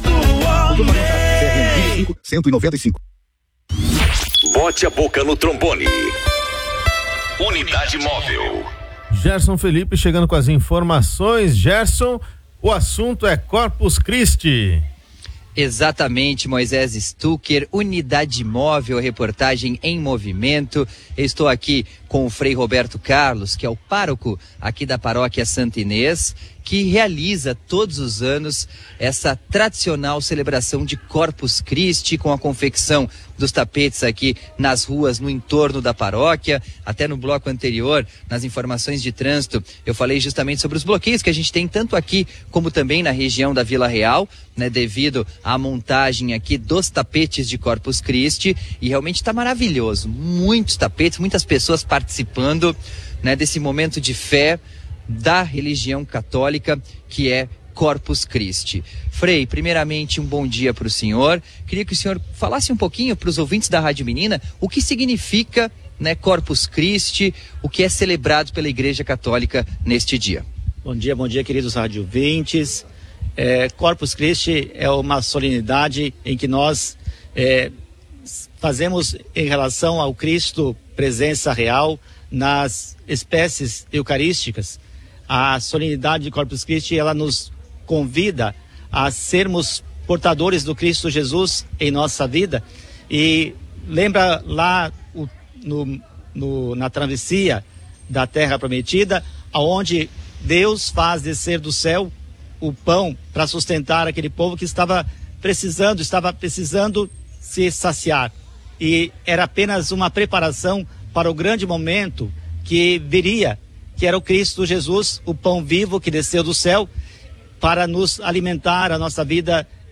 cento e noventa e cinco. Bote a Boca no Trombone. Unidade Móvel. Gerson Felipe chegando com as informações. Gerson, o assunto é Corpus Christi. Exatamente, Moisés Stucker, Unidade Móvel, reportagem em movimento. Eu estou aqui com o Frei Roberto Carlos, que é o pároco aqui da paróquia Santa Inês, que realiza todos os anos essa tradicional celebração de Corpus Christi, com a confecção dos tapetes aqui nas ruas, no entorno da paróquia. Até no bloco anterior, nas informações de trânsito, eu falei justamente sobre os bloqueios que a gente tem tanto aqui como também na região da Vila Real, né, devido à montagem aqui dos tapetes de Corpus Christi, e realmente está maravilhoso, muitos tapetes, muitas pessoas participando, né, desse momento de fé da religião católica que é Corpus Christi. Frei, primeiramente um bom dia para o senhor. Queria que o senhor falasse um pouquinho para os ouvintes da Rádio Menina o que significa, né, Corpus Christi, o que é celebrado pela Igreja Católica neste dia. Bom dia, bom dia, queridos rádio ouvintes. É, Corpus Christi é uma solenidade em que nós é, fazemos em relação ao Cristo presença real nas espécies eucarísticas. A solenidade de Corpus Christi, ela nos convida a sermos portadores do Cristo Jesus em nossa vida, e lembra lá o, no, no, na travessia da Terra Prometida, aonde Deus faz descer do céu o pão para sustentar aquele povo que estava precisando, estava precisando se saciar, e era apenas uma preparação para o grande momento que viria, que era o Cristo Jesus, o pão vivo que desceu do céu para nos alimentar a nossa vida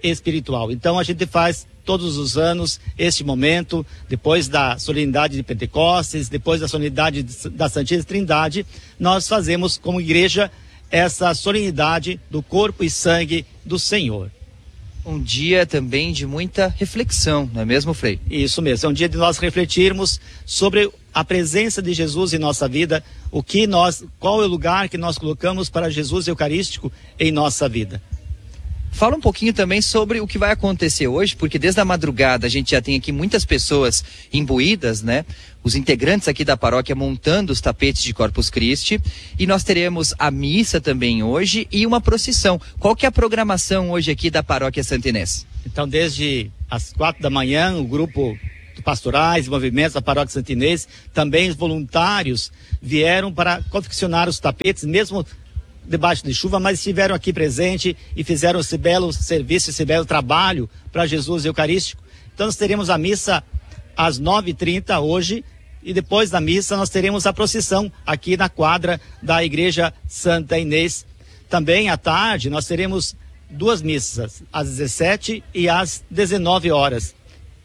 espiritual. Então a gente faz todos os anos este momento, depois da solenidade de Pentecostes, depois da solenidade da Santíssima Trindade, nós fazemos como igreja essa solenidade do corpo e sangue do Senhor. Um dia também de muita reflexão, não é mesmo, Frei? Isso mesmo, é um dia de nós refletirmos sobre a presença de Jesus em nossa vida, o que nós, qual é o lugar que nós colocamos para Jesus Eucarístico em nossa vida. Fala um pouquinho também sobre o que vai acontecer hoje, porque desde a madrugada a gente já tem aqui muitas pessoas imbuídas, né? Os integrantes aqui da paróquia montando os tapetes de Corpus Christi, e nós teremos a missa também hoje e uma procissão. Qual que é a programação hoje aqui da paróquia Santa Inês? Então, desde as quatro da manhã, o grupo pastorais e movimentos da paróquia Santa Inês, também os voluntários vieram para confeccionar os tapetes, mesmo debaixo de chuva, mas estiveram aqui presente e fizeram esse belo serviço, esse belo trabalho para Jesus Eucarístico. Então nós teremos a missa às nove e trinta hoje, e depois da missa nós teremos a procissão aqui na quadra da Igreja Santa Inês. Também à tarde nós teremos duas missas, às dezessete e às dezenove horas.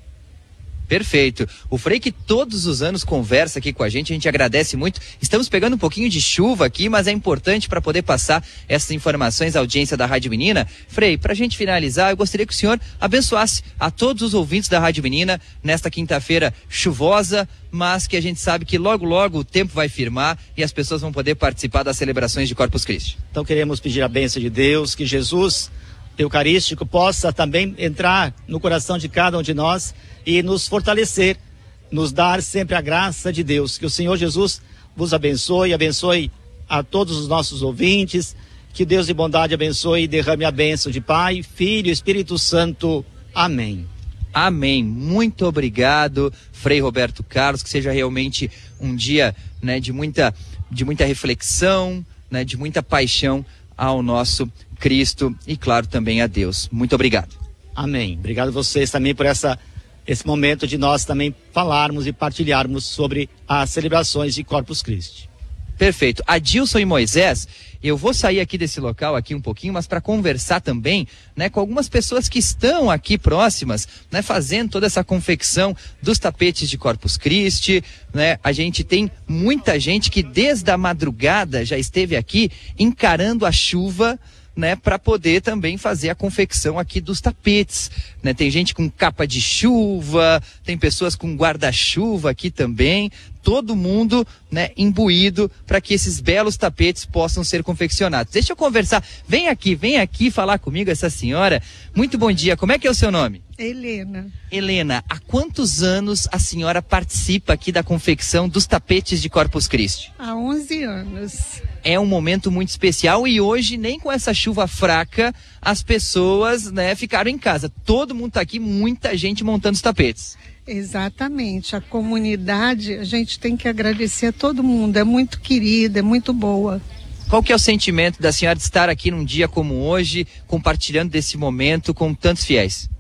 Perfeito. O Frei que todos os anos conversa aqui com a gente, a gente agradece muito. Estamos pegando um pouquinho de chuva aqui, mas é importante para poder passar essas informações à audiência da Rádio Menina. Frei, para a gente finalizar, eu gostaria que o senhor abençoasse a todos os ouvintes da Rádio Menina nesta quinta-feira chuvosa, mas que a gente sabe que logo, logo o tempo vai firmar e as pessoas vão poder participar das celebrações de Corpus Christi. Então queremos pedir a bênção de Deus, que Jesus Eucarístico possa também entrar no coração de cada um de nós e nos fortalecer, nos dar sempre a graça de Deus. Que o Senhor Jesus vos abençoe, abençoe a todos os nossos ouvintes, que Deus de bondade abençoe e derrame a bênção de Pai, Filho e Espírito Santo. Amém. Amém. Muito obrigado, Frei Roberto Carlos, que seja realmente um dia, né, de muita, de muita reflexão, né, de muita paixão ao nosso Cristo e, claro, também a Deus. Muito obrigado. Amém. Obrigado a vocês também por essa, esse momento de nós também falarmos e partilharmos sobre as celebrações de Corpus Christi. Perfeito. Adilson e Moisés, eu vou sair aqui desse local aqui um pouquinho, mas para conversar também, né, com algumas pessoas que estão aqui próximas, né, fazendo toda essa confecção dos tapetes de Corpus Christi, né? A gente tem muita gente que desde a madrugada já esteve aqui encarando a chuva, né, para poder também fazer a confecção aqui dos tapetes, né? Tem gente com capa de chuva, tem pessoas com guarda-chuva aqui também, todo mundo, né, imbuído para que esses belos tapetes possam ser confeccionados. Deixa eu conversar, vem aqui, vem aqui falar comigo essa senhora. Muito bom dia, como é que é o seu nome? Helena. Helena, há quantos anos a senhora participa aqui da confecção dos tapetes de Corpus Christi? Há onze anos. É um momento muito especial e hoje, nem com essa chuva fraca, as pessoas, né, ficaram em casa. Todo mundo está aqui, muita gente montando os tapetes. Exatamente. A comunidade, a gente tem que agradecer a todo mundo. É muito querida, é muito boa. Qual que é o sentimento da senhora de estar aqui num dia como hoje, compartilhando desse momento com tantos fiéis?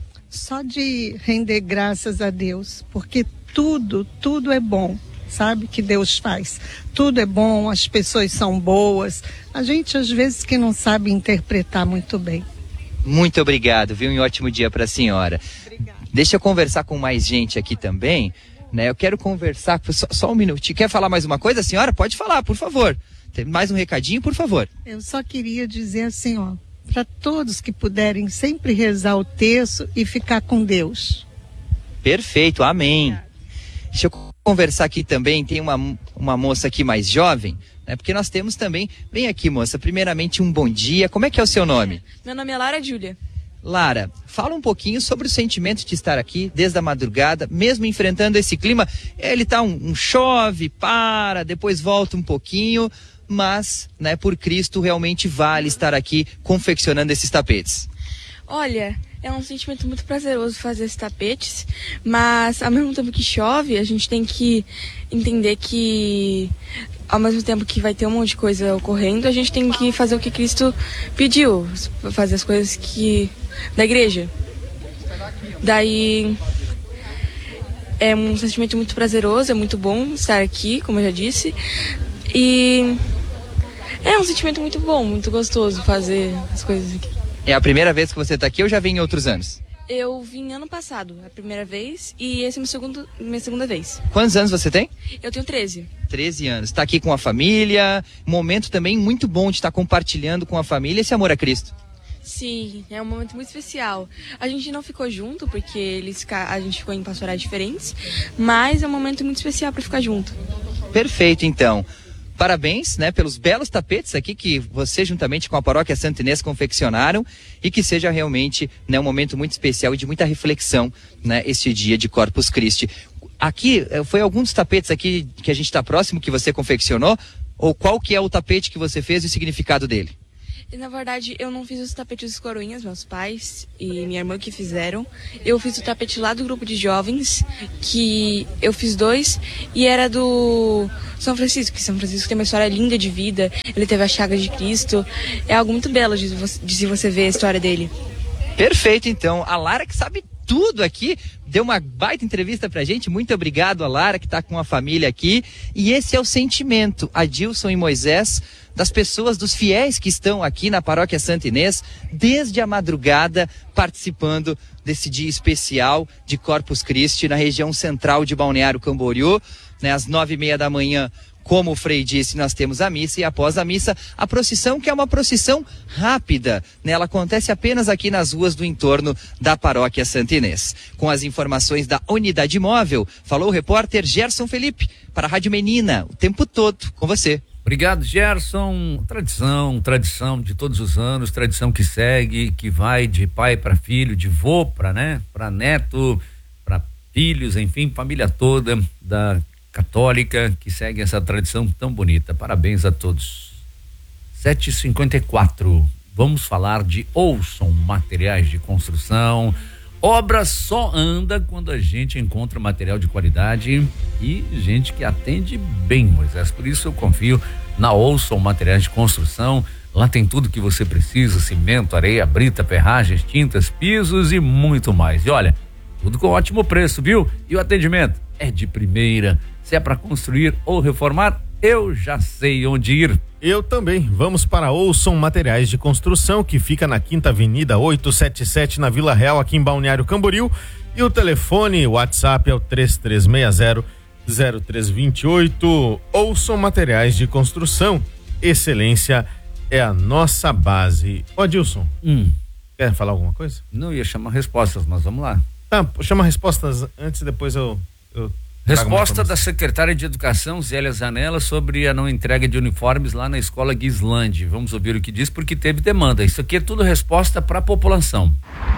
Só de render graças a Deus, porque tudo, tudo é bom. Sabe, que Deus faz. Tudo é bom, as pessoas são boas. A gente, às vezes, que não sabe interpretar muito bem. Muito obrigado, viu? Um ótimo dia para a senhora. Obrigada. Deixa eu conversar com mais gente aqui também, né? Eu quero conversar, só, só um minutinho. Quer falar mais uma coisa, senhora? Pode falar, por favor. Tem mais um recadinho, por favor. Eu só queria dizer assim, ó, para todos que puderem sempre rezar o terço e ficar com Deus. Perfeito, amém. Deixa eu conversar aqui também, tem uma, uma moça aqui mais jovem, né? Porque nós temos também, vem aqui moça, primeiramente um bom dia, como é que é o seu nome? Meu nome é Lara Júlia. Lara, fala um pouquinho sobre o sentimento de estar aqui desde a madrugada, mesmo enfrentando esse clima, ele tá um, um chove, para, depois volta um pouquinho, mas, né, por Cristo realmente vale estar aqui confeccionando esses tapetes. Olha, é um sentimento muito prazeroso fazer esses tapetes, mas ao mesmo tempo que chove, a gente tem que entender que ao mesmo tempo que vai ter um monte de coisa ocorrendo, a gente tem que fazer o que Cristo pediu, fazer as coisas que da igreja. Daí é um sentimento muito prazeroso, é muito bom estar aqui, como eu já disse, e é um sentimento muito bom, muito gostoso fazer as coisas aqui. É a primeira vez que você está aqui ou já vem em outros anos? Eu vim ano passado, a primeira vez, e esse é meu segundo, minha segunda vez. Quantos anos você tem? Eu tenho treze. treze anos. Está aqui com a família, um momento também muito bom de estar compartilhando com a família esse amor a Cristo. Sim, é um momento muito especial. A gente não ficou junto, porque eles, a gente ficou em pastorais diferentes, mas é um momento muito especial para ficar junto. Perfeito, então. Parabéns, né, pelos belos tapetes aqui que você juntamente com a Paróquia Santa Inês confeccionaram e que seja realmente, né, um momento muito especial e de muita reflexão, né, este dia de Corpus Christi. Aqui, foi algum dos tapetes aqui que a gente está próximo que você confeccionou? Ou qual que é o tapete que você fez e o significado dele? Na verdade, eu não fiz os tapetes dos coroinhas, meus pais e minha irmã que fizeram. Eu fiz o tapete lá do grupo de jovens, que eu fiz dois, e era do São Francisco, que São Francisco tem uma história linda de vida, ele teve a chaga de Cristo, é algo muito belo de, de se você ver a história dele. Perfeito, então. A Lara que sabe tudo aqui, deu uma baita entrevista pra gente, muito obrigado a Lara que tá com a família aqui, e esse é o sentimento, Adilson e Moisés, das pessoas, dos fiéis que estão aqui na Paróquia Santa Inês, desde a madrugada, participando desse dia especial de Corpus Christi, na região central de Balneário Camboriú, né, às nove e meia da manhã, como o Frei disse, nós temos a missa, e após a missa, a procissão, que é uma procissão rápida, né? Ela acontece apenas aqui nas ruas do entorno da Paróquia Santa Inês. Com as informações da Unidade Móvel, falou o repórter Gerson Felipe, para a Rádio Menina, o tempo todo com você. Obrigado, Gerson. Tradição, tradição de todos os anos, tradição que segue, que vai de pai para filho, de vô para, né, para neto, para filhos, enfim, família toda da católica que segue essa tradição tão bonita. Parabéns a todos. sete e cinquenta e quatro. Vamos falar de Olson Materiais de Construção. Obra só anda quando a gente encontra material de qualidade e gente que atende bem, Moisés. Por isso eu confio na Olson Materiais de Construção. Lá tem tudo que você precisa: cimento, areia, brita, ferragens, tintas, pisos e muito mais. E olha, tudo com ótimo preço, viu? E o atendimento é de primeira. Se é para construir ou reformar, eu já sei onde ir. Eu também. Vamos para Olson Materiais de Construção, que fica na Quinta Avenida oitocentos e setenta e sete, na Vila Real, aqui em Balneário Camboriú. E o telefone, o WhatsApp é o três três seis zero, zero três dois oito. Olson Materiais de Construção. Excelência é a nossa base. Ô, Adilson, hum. quer falar alguma coisa? Não, ia chamar respostas, mas vamos lá. Tá, chama respostas antes, depois eu... eu... Resposta da secretária de Educação, Zélia Zanella, sobre a não entrega de uniformes lá na escola Guislande. Vamos ouvir o que diz, porque teve demanda. Isso aqui é tudo resposta para a população.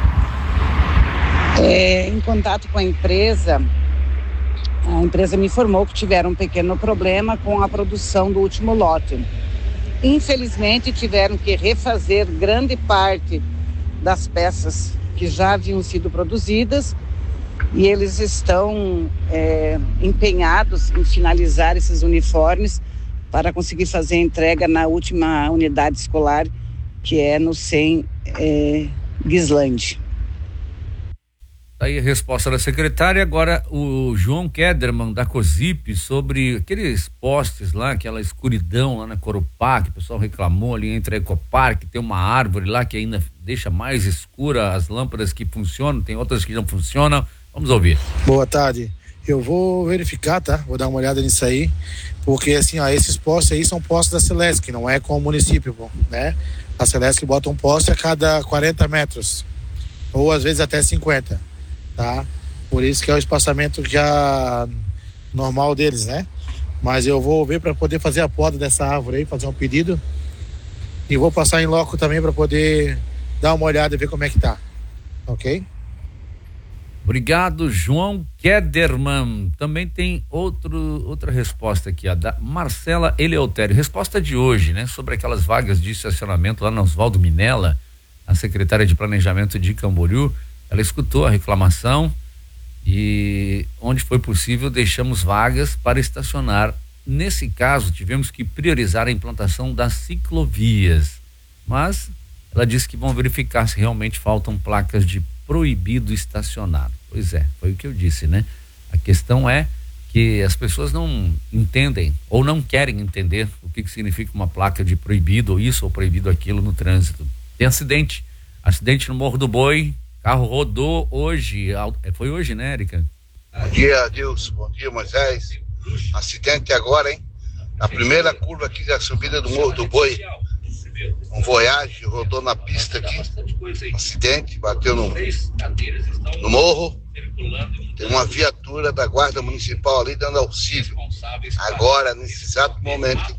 É, em contato com a empresa, a empresa me informou que tiveram um pequeno problema com a produção do último lote. Infelizmente, tiveram que refazer grande parte das peças que já haviam sido produzidas, e eles estão é, empenhados em finalizar esses uniformes para conseguir fazer a entrega na última unidade escolar, que é no C E M é, Guislande. Aí a resposta da secretária. Agora o João Kederman da COSIP, sobre aqueles postes lá, aquela escuridão lá na Corupá, que o pessoal reclamou ali entre a Ecopark, tem uma árvore lá que ainda deixa mais escura as lâmpadas que funcionam, tem outras que não funcionam. Vamos ouvir. Boa tarde. Eu vou verificar, tá? Vou dar uma olhada nisso aí, porque assim, ó, esses postes aí são postes da Celesc, que não é com o município, né? A Celesc bota um poste a cada quarenta metros, ou às vezes até cinquenta, tá? Por isso que é o espaçamento já normal deles, né? Mas eu vou ver para poder fazer a poda dessa árvore aí, fazer um pedido, e vou passar em loco também para poder dar uma olhada e ver como é que tá, ok? Obrigado, João Kederman. Também tem outro, outra resposta aqui, a da Marcela Eleutério. Resposta de hoje, né? Sobre aquelas vagas de estacionamento lá na Oswaldo Minella, a secretária de Planejamento de Camboriú. Ela escutou a reclamação e, onde foi possível, deixamos vagas para estacionar. Nesse caso, tivemos que priorizar a implantação das ciclovias. Mas ela disse que vão verificar se realmente faltam placas de proibido estacionar. Pois é, foi o que eu disse, né? A questão é que as pessoas não entendem ou não querem entender o que, que significa uma placa de proibido ou isso ou proibido aquilo no trânsito. Tem acidente. Acidente no Morro do Boi, carro rodou hoje, foi hoje, né, Érica? Bom dia, Adilson, bom dia, Moisés. Acidente agora, hein? Na primeira curva aqui da subida do Morro do Boi, um Voyage rodou na pista aqui, acidente, bateu no, no morro. Tem uma viatura da Guarda Municipal ali dando auxílio. Agora, nesse exato momento.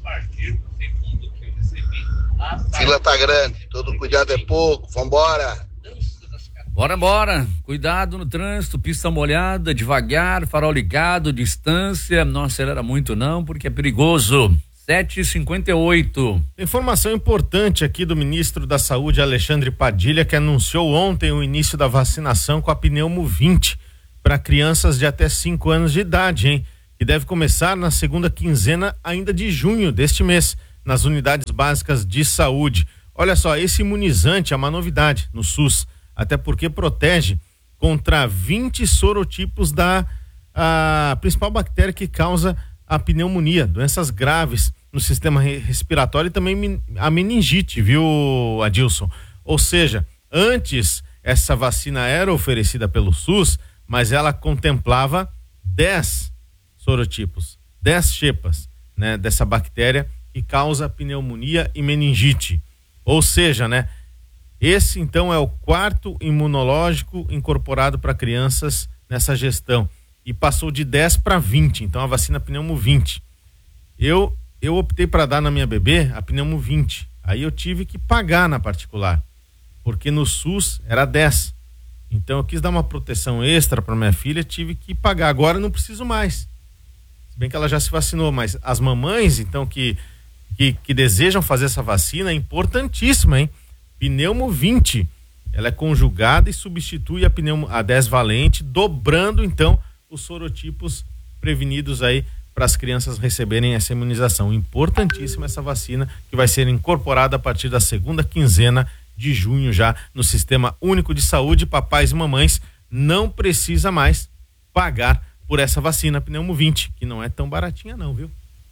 Fila tá grande, todo cuidado é pouco, vambora. Bora, bora, cuidado no trânsito, pista molhada, devagar, farol ligado, distância, não acelera muito não, porque é perigoso. sete e cinquenta e oito. Informação importante aqui do ministro da Saúde, Alexandre Padilha, que anunciou ontem o início da vacinação com a pneumo vinte para crianças de até cinco anos de idade, hein? Que deve começar na segunda quinzena ainda de junho deste mês, nas unidades básicas de saúde. Olha só, esse imunizante é uma novidade no SUS, até porque protege contra vinte sorotipos da a principal bactéria que causa a pneumonia, doenças graves no sistema respiratório e também a meningite, viu, Adilson? Ou seja, antes essa vacina era oferecida pelo SUS, mas ela contemplava dez sorotipos, dez cepas, né, dessa bactéria que causa pneumonia e meningite. Ou seja, né, esse então é o quarto imunológico incorporado para crianças nessa gestão e passou de dez para vinte, então a vacina pneumo vinte. Eu eu optei para dar na minha bebê a pneumo vinte. Aí eu tive que pagar na particular, porque no SUS era dez. Então eu quis dar uma proteção extra para minha filha, tive que pagar. Agora não preciso mais. Se bem que ela já se vacinou, mas as mamães então que Que, que desejam fazer essa vacina é importantíssima, hein? Pneumo vinte, ela é conjugada e substitui a pneumo a dez valente, dobrando então os sorotipos prevenidos aí para as crianças receberem essa imunização. Importantíssima essa vacina que vai ser incorporada a partir da segunda quinzena de junho já no Sistema Único de Saúde. Papais e mamães não precisa mais pagar por essa vacina pneumo vinte, que não é tão baratinha não, viu?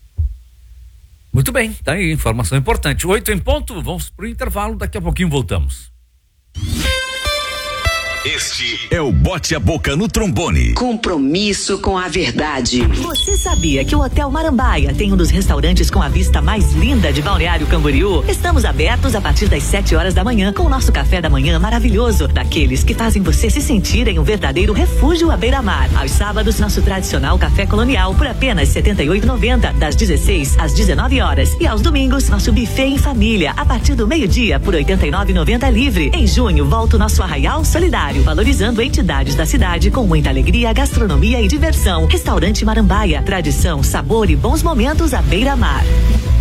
Muito bem, tá aí, informação importante. Oito em ponto, vamos pro intervalo, daqui a pouquinho voltamos. Este é o Bote a Boca no Trombone. Compromisso com a verdade. Você sabia que o Hotel Marambaia tem um dos restaurantes com a vista mais linda de Balneário Camboriú? Estamos abertos a partir das sete horas da manhã com o nosso café da manhã maravilhoso, daqueles que fazem você se sentir em um verdadeiro refúgio à beira-mar. Aos sábados, nosso tradicional café colonial por apenas setenta e oito reais e noventa centavos, das dezesseis às dezenove horas. E aos domingos, nosso buffet em família a partir do meio-dia por oitenta e nove reais e noventa centavos livre. Em junho, volta o nosso Arraial Solidário, valorizando entidades da cidade com muita alegria, gastronomia e diversão. Restaurante Marambaia, tradição, sabor e bons momentos à beira-mar.